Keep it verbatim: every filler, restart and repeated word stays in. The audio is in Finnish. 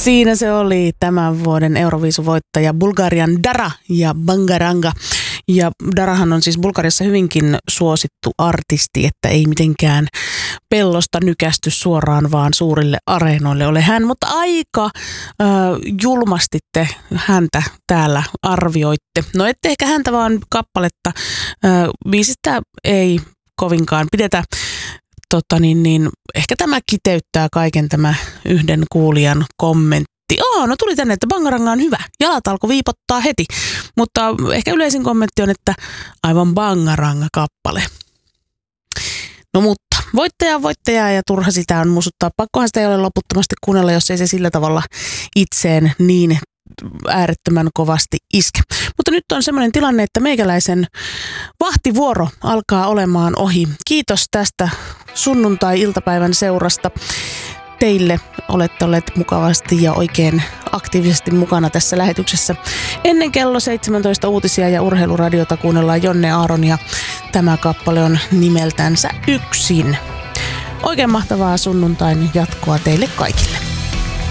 Siinä se oli tämän vuoden Euroviisuvoittaja Bulgarian Dara ja Bangaranga. Ja Darahan on siis Bulgariassa hyvinkin suosittu artisti, että ei mitenkään pellosta nykästy suoraan vaan suurille areenoille ole hän. Mutta aika äh, julmasti te häntä täällä arvioitte. No ette ehkä häntä vaan kappaletta. Äh, biisistä ei kovinkaan pidetä. Tota niin, niin, ehkä tämä kiteyttää kaiken tämä yhden kuulijan kommentti. Oh, no tuli tänne, että Bangaranga on hyvä. Jalat alkoi viipottaa heti. Mutta ehkä yleisin kommentti on, että aivan Bangaranga-kappale. No mutta, voittaja on voittaja ja turha sitä on muistuttaa. Pakkohan sitä ei ole loputtomasti kuunnella, jos ei se sillä tavalla itseen niin äärettömän kovasti iske. Mutta nyt on semmoinen tilanne, että meikäläisen vahtivuoro alkaa olemaan ohi. Kiitos tästä sunnuntai-iltapäivän seurasta. Teille olette olleet mukavasti ja oikein aktiivisesti mukana tässä lähetyksessä. Ennen kello seitsemäntoista uutisia ja urheiluradiota kuunnellaan Jonne Aaron ja tämä kappale on nimeltänsä Yksin. Oikein mahtavaa sunnuntain jatkoa teille kaikille.